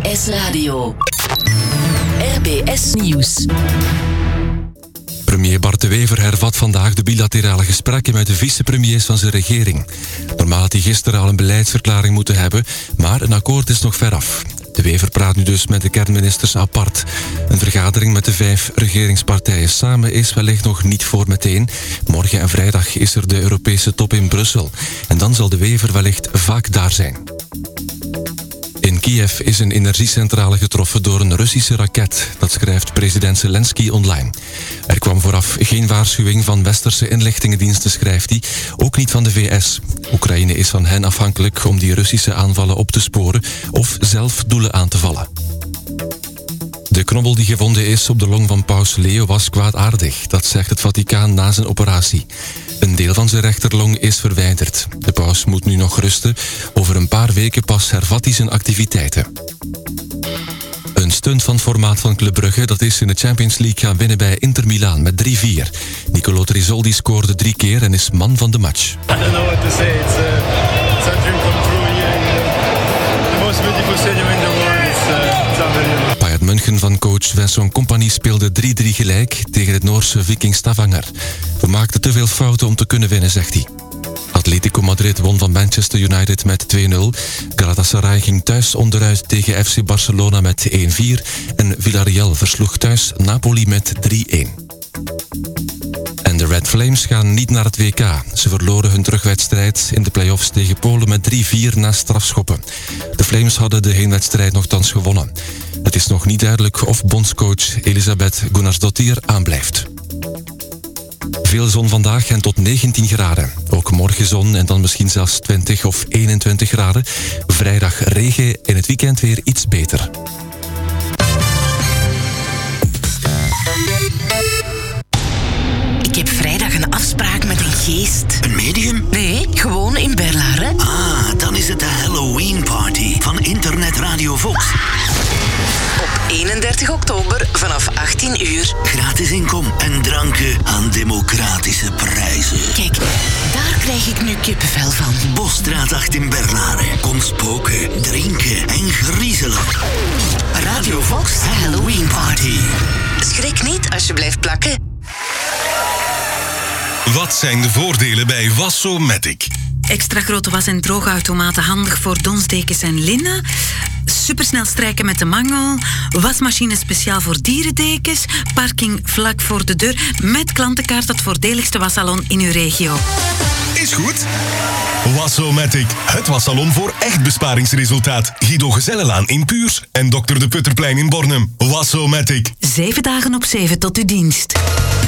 RBS Radio. RBS Nieuws. Premier Bart De Wever hervat vandaag de bilaterale gesprekken met de vicepremiers van zijn regering. Normaal had hij gisteren al een beleidsverklaring moeten hebben, maar een akkoord is nog veraf. De Wever praat nu dus met de kernministers apart. Een vergadering met de 5 regeringspartijen samen is wellicht nog niet voor meteen. Morgen en vrijdag is er de Europese top in Brussel. En dan zal De Wever wellicht vaak daar zijn. In Kiev is een energiecentrale getroffen door een Russische raket. Dat schrijft president Zelensky online. Er kwam vooraf geen waarschuwing van westerse inlichtingendiensten, schrijft hij. Ook niet van de VS. Oekraïne is van hen afhankelijk om die Russische aanvallen op te sporen of zelf doelen aan te vallen. De knobbel die gevonden is op de long van paus Leo was kwaadaardig. Dat zegt het Vaticaan na zijn operatie. Een deel van zijn rechterlong is verwijderd. De paus moet nu nog rusten. Over een paar weken pas hervat hij zijn activiteiten. Een stunt van formaat van Club Brugge, dat is in de Champions League gaan winnen bij Inter Milaan met 3-4. Nicolo Trizoldi scoorde 3 keer en is man van de match. I don't know what to say. It's a dream come true here in the most beautiful stadium in the world. It's unbelievable. Bayern München van coach Vincent Kompany speelde 3-3 gelijk tegen het Noorse Viking Stavanger. We maakten te veel fouten om te kunnen winnen, zegt hij. Atletico Madrid won van Manchester United met 2-0. Galatasaray ging thuis onderuit tegen FC Barcelona met 1-4. En Villarreal versloeg thuis Napoli met 3-1. En de Red Flames gaan niet naar het WK. Ze verloren hun terugwedstrijd in de play-offs tegen Polen met 3-4 na strafschoppen. De Flames hadden de heenwedstrijd nogthans gewonnen. Het is nog niet duidelijk of bondscoach Elisabeth Gunnarsdottir aanblijft. Veel zon vandaag en tot 19 graden. Ook morgen zon en dan misschien zelfs 20 of 21 graden. Vrijdag regen, in het weekend weer iets beter. Ik heb vrijdag een afspraak met een geest. Een medium? Nee, gewoon in Berlaren. Ah, dan is het de Halloween party van Internet Radio Vox. Op 31 oktober vanaf 18 uur. Gratis inkom en dranken aan democratische prijzen. Kijk, daar krijg ik nu kippenvel van. Bosstraat 8 in Berlaren. Kom spoken, drinken en griezelen. Radio Vox Halloween party. Schrik niet als je blijft plakken. Wat zijn de voordelen bij Wassomatic? Extra grote was- en droogautomaten handig voor donsdekens en linnen. Supersnel strijken met de mangel. Wasmachine speciaal voor dierendekens. Parking vlak voor de deur. Met klantenkaart het voordeligste wassalon in uw regio. Is goed. Wassomatic, het wassalon voor echt besparingsresultaat. Guido Gezellenlaan in Puurs en Dr. de Putterplein in Bornem. Wassomatic. 7 dagen op 7 tot uw dienst.